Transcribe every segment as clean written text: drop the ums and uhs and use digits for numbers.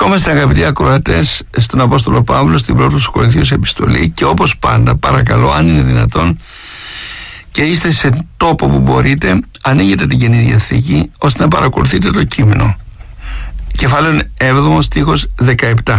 Βρισκόμαστε, αγαπητοί ακροατές, στον Απόστολο Παύλο, στην πρώτη στους Κορινθίους επιστολή, και όπως πάντα παρακαλώ, αν είναι δυνατόν και είστε σε τόπο που μπορείτε, ανοίγετε την Καινή Διαθήκη ώστε να παρακολουθείτε το κείμενο. Κεφάλαιο 7, στίχος 17.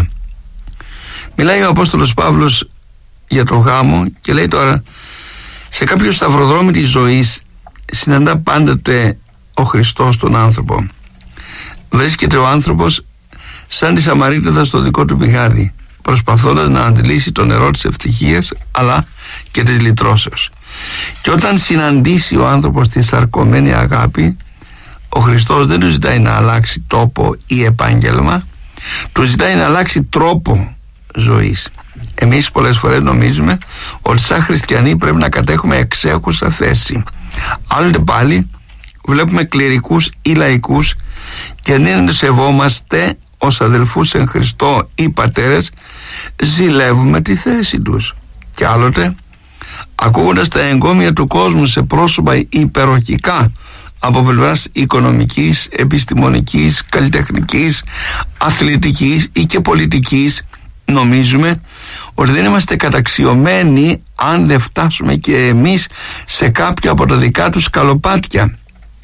Μιλάει ο Απόστολος Παύλος για το γάμο και λέει τώρα: σε κάποιο σταυροδρόμι της ζωής συναντά πάντοτε ο Χριστός τον άνθρωπο. Βρίσκεται ο άνθρωπος σαν τη Σαμαρίτιδα στο δικό του πηγάδι, προσπαθώντας να αντιλήσει το νερό της ευτυχίας αλλά και της λυτρώσεως. Και όταν συναντήσει ο άνθρωπος τη σαρκωμένη αγάπη, ο Χριστός δεν του ζητάει να αλλάξει τόπο ή επάγγελμα, του ζητάει να αλλάξει τρόπο ζωής. Εμείς πολλές φορές νομίζουμε ότι σαν χριστιανοί πρέπει να κατέχουμε εξέχουσα θέση. Άλλοτε πάλι βλέπουμε κληρικούς ή λαϊκούς και δεν σεβόμαστε ως αδελφούς εν Χριστώ ή πατέρες, ζηλεύουμε τη θέση τους. Και άλλοτε, ακούγοντας τα εγκόμια του κόσμου σε πρόσωπα υπεροχικά από πλευράς οικονομικής, επιστημονικής, καλλιτεχνικής, αθλητικής ή και πολιτικής, νομίζουμε ότι δεν είμαστε καταξιωμένοι αν δεν φτάσουμε και εμείς σε κάποια από τα δικά τους σκαλοπάτια.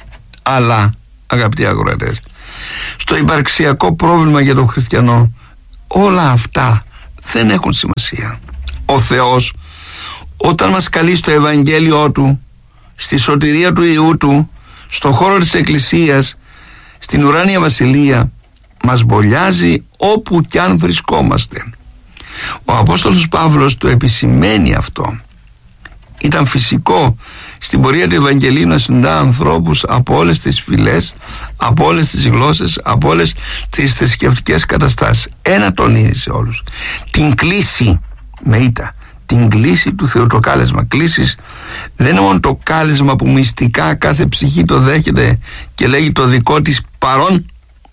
Αλλά, αγαπητοί ακροατές, στο υπαρξιακό πρόβλημα για τον χριστιανό όλα αυτά δεν έχουν σημασία. Ο Θεός, όταν μας καλεί στο Ευαγγέλιό Του, στη σωτηρία του Υιού Του, στο χώρο της Εκκλησίας, στην ουράνια βασιλεία, μας μπολιάζει όπου κι αν βρισκόμαστε. Ο Απόστολος Παύλος το επισημαίνει αυτό. Ήταν φυσικό στην πορεία του Ευαγγελίου να συναντά ανθρώπους από όλες τις φυλές, από όλες τις γλώσσες, από όλες τις θρησκευτικές καταστάσεις. Ένα τονίζει σε όλους: την κλίση με ήττα, την κλίση του Θεού. Το κάλεσμα κλίσης δεν είναι μόνο το κάλεσμα που μυστικά κάθε ψυχή το δέχεται και λέγει το δικό της παρόν.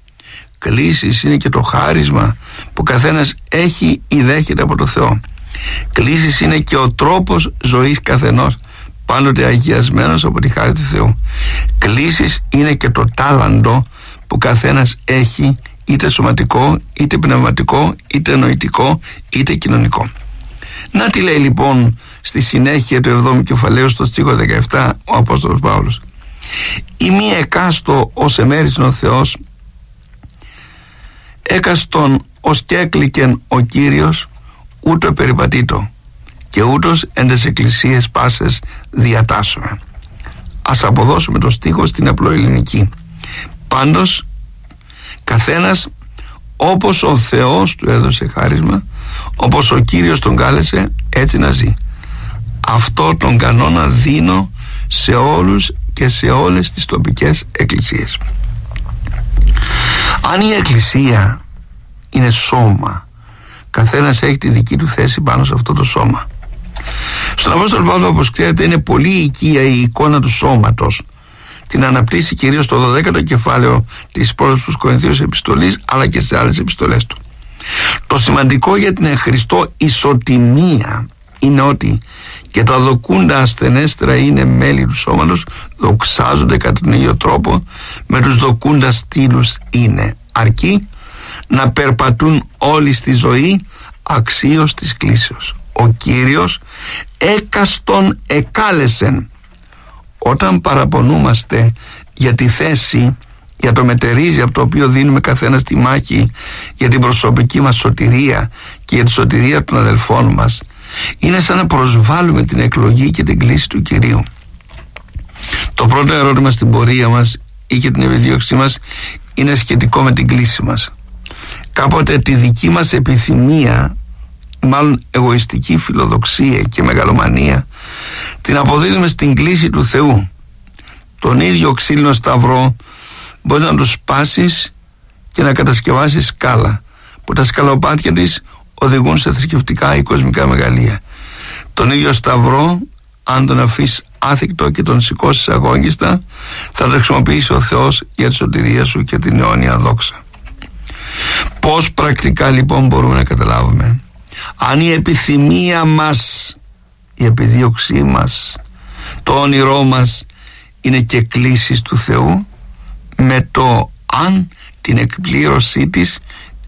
Κλίσης είναι και το χάρισμα που καθένας έχει ή δέχεται από το Θεό. Κλίσης είναι και ο τρόπος ζωής καθενός, πάντοτε αγιασμένος από τη χάρη του Θεού. Κλίσης είναι και το τάλαντο που καθένας έχει, είτε σωματικό, είτε πνευματικό, είτε νοητικό, είτε κοινωνικό. Να τι λέει λοιπόν στη συνέχεια του 7ου κεφαλαίου στο στίχο 17 ο Απόστολος Παύλος: «Ή μη εκάστο ως εμέρισεν ο Θεός, έκαστον ως και έκλικεν ο Κύριος, ούτω περιπατήτω, και ούτως εν τες εκκλησίες πάσες διατάσσουμε». Ας αποδώσουμε το στίχο στην απλοελληνική. Πάντως, καθένας όπως ο Θεός του έδωσε χάρισμα, όπως ο Κύριος τον κάλεσε, έτσι να ζει. Αυτό τον κανόνα δίνω σε όλους και σε όλες τις τοπικές εκκλησίες. Αν η εκκλησία είναι σώμα, καθένας έχει τη δική του θέση πάνω σε αυτό το σώμα. Στον Απόστολο Παύλο, όπως ξέρετε, είναι πολύ οικία η εικόνα του σώματος. Την αναπτύσσει κυρίως στο 12ο κεφάλαιο της πρώτης στους Κορινθίους επιστολής, αλλά και σε άλλες επιστολές του. Το σημαντικό για την εν Χριστώ ισοτιμία είναι ότι και τα δοκούντα ασθενέστερα είναι μέλη του σώματος, δοξάζονται κατά τον ίδιο τρόπο με τους δοκούντα στήλους είναι, αρκεί να περπατούν όλοι στη ζωή αξίως της κλίσεως. Ο Κύριος έκαστον εκάλεσεν. Όταν παραπονούμαστε για τη θέση, για το μετερίζει από το οποίο δίνουμε καθένας τη μάχη για την προσωπική μας σωτηρία και για τη σωτηρία των αδελφών μας, είναι σαν να προσβάλλουμε την εκλογή και την κλίση του Κυρίου. Το πρώτο ερώτημα στην πορεία μας ή και την επιδίωξή μας είναι σχετικό με την κλίση μας. Κάποτε τη δική μας επιθυμία, μάλλον εγωιστική φιλοδοξία και μεγαλομανία, την αποδίδουμε στην κλίση του Θεού. Τον ίδιο ξύλινο σταυρό μπορεί να το σπάσεις και να κατασκευάσεις σκάλα, που τα σκαλοπάτια της οδηγούν σε θρησκευτικά ή κοσμικά μεγαλεία. Τον ίδιο σταυρό, αν τον αφήσεις άθικτο και τον σηκώσεις αγόγγιστα, θα το χρησιμοποιήσει ο Θεός για τη σωτηρία σου και την αιώνια δόξα. Πώς πρακτικά λοιπόν μπορούμε να καταλάβουμε αν η επιθυμία μας, η επιδίωξή μας, το όνειρό μας είναι και κλίσεις του Θεού, με το αν την εκπλήρωσή της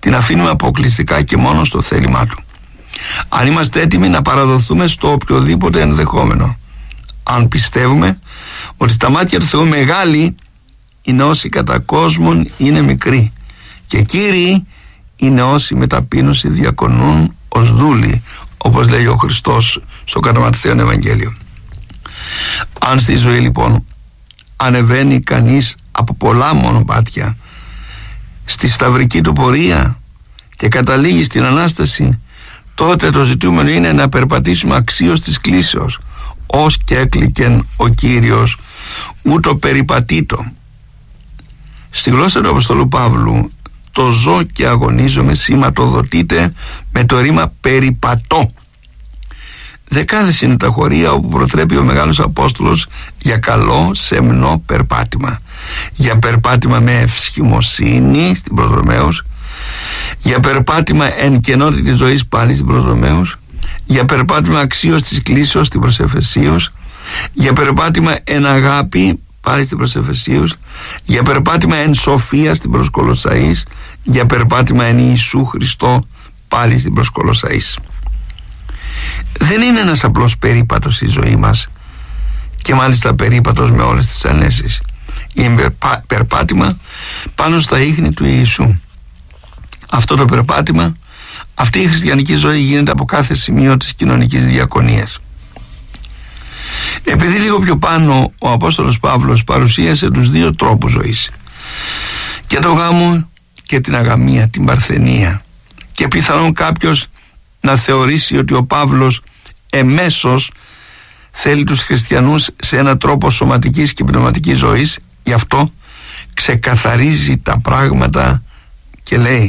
την αφήνουμε αποκλειστικά και μόνο στο θέλημά του. Αν είμαστε έτοιμοι να παραδοθούμε στο οποιοδήποτε ενδεχόμενο. Αν πιστεύουμε ότι στα μάτια του Θεού μεγάλοι είναι όσοι κατά κόσμον είναι μικροί και κύριοι είναι όσοι με ταπείνωση διακονούν ως δούλοι, όπως λέει ο Χριστός στο κατά Ματθαίον Ευαγγέλιο. Αν στη ζωή λοιπόν ανεβαίνει κανείς από πολλά μονοπάτια στη σταυρική του πορεία και καταλήγει στην Ανάσταση, τότε το ζητούμενο είναι να περπατήσουμε αξίως της κλίσεως, ως και έκλικεν ο Κύριος ούτω περιπατήτω. Στη γλώσσα του Αποστόλου Παύλου το ζω και αγωνίζομαι σηματοδοτείται με το ρήμα περιπατώ. Δεκάδες είναι τα χωρία όπου προτρέπει ο Μεγάλος Απόστολος για καλό σεμνό περπάτημα, για περπάτημα με ευσχημοσύνη στην προς Ρωμαίους, για περπάτημα εν κενότητα της ζωής πάλι στην προς Ρωμαίους, για περπάτημα αξίως της κλίσεως στην προς Εφεσίους, για περπάτημα εν αγάπη πάλι στην προς Εφεσίους, για περπάτημα εν σοφία στην προς Κολοσσαείς, για περπάτημα εν Ιησού Χριστώ πάλι στην προς Κολοσσαείς. Δεν είναι ένας απλός περίπατος η ζωή μας, και μάλιστα περίπατος με όλες τις ανέσεις. Είναι περπάτημα πάνω στα ίχνη του Ιησού. Αυτό το περπάτημα, αυτή η χριστιανική ζωή γίνεται από κάθε σημείο της κοινωνικής διακονίας. Επειδή λίγο πιο πάνω ο Απόστολος Παύλος παρουσίασε τους δύο τρόπους ζωής, και το γάμο και την αγαμία, την παρθενία, και πιθανόν κάποιος να θεωρήσει ότι ο Παύλος εμέσως θέλει τους χριστιανούς σε έναν τρόπο σωματικής και πνευματικής ζωής, γι' αυτό ξεκαθαρίζει τα πράγματα και λέει: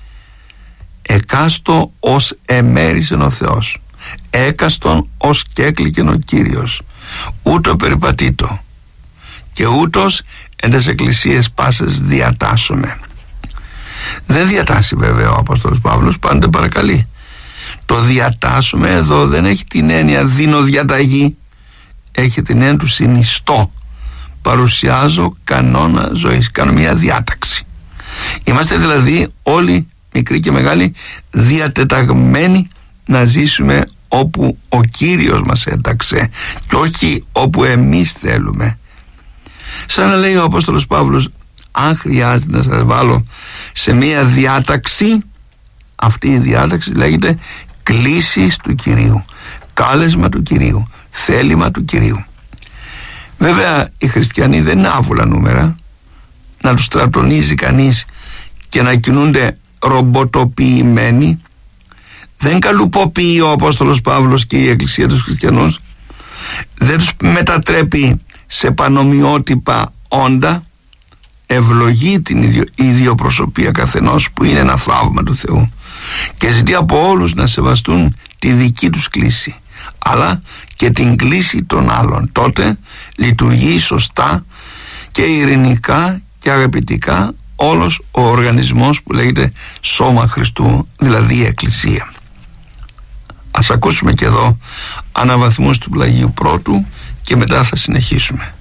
εκάστο ως εμέρισεν ο Θεός, έκαστον ως κέκλικεν ο Κύριος, ούτω περιπατήτω και ούτως εν τες εκκλησίες πάσες διατάσσομαι. Δεν διατάσσει βέβαια ο Απόστολος Παύλος, πάντα παρακαλεί. Το διατάσσομαι εδώ δεν έχει την έννοια δίνω διαταγή, έχει την έννοια του συνιστώ, παρουσιάζω κανόνα ζωής, κάνω μια διάταξη. Είμαστε δηλαδή όλοι, μικροί και μεγάλοι, διατεταγμένοι να ζήσουμε όπου ο Κύριος μας έταξε και όχι όπου εμείς θέλουμε. Σαν να λέει ο Απόστολος Παύλος, αν χρειάζεται να σας βάλω σε μια διάταξη, αυτή η διάταξη λέγεται κλήσεις του Κυρίου, κάλεσμα του Κυρίου, θέλημα του Κυρίου. Βέβαια οι χριστιανοί δεν είναι άβουλα νούμερα να τους στρατονίζει κανείς και να κινούνται ρομποτοποιημένοι. Δεν καλουποποιεί ο Απόστολος Παύλος και η Εκκλησία τους χριστιανούς, δεν τους μετατρέπει σε πανομοιότυπα όντα, ευλογεί την ιδιοπροσωπία καθενός που είναι ένα θαύμα του Θεού και ζητεί από όλους να σεβαστούν τη δική τους κλίση αλλά και την κλίση των άλλων. Τότε λειτουργεί σωστά και ειρηνικά και αγαπητικά όλος ο οργανισμός που λέγεται Σώμα Χριστού, δηλαδή η Εκκλησία. Ας ακούσουμε και εδώ αναβαθμούς του πλαγίου πρώτου και μετά θα συνεχίσουμε.